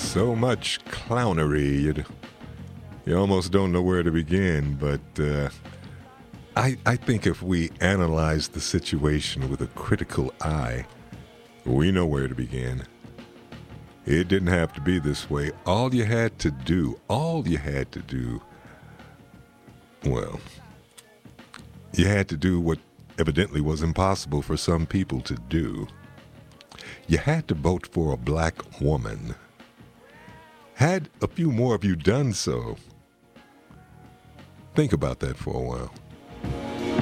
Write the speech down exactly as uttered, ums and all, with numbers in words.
so much clownery, you, you almost don't know where to begin. But uh, I, I think if we analyze the situation with a critical eye, we know where to begin. It didn't have to be this way. All you had to do, all you had to do, well, you had to do what evidently was impossible for some people to do. You had to vote for a black woman. Had a few more of you done so? Think about that for a while.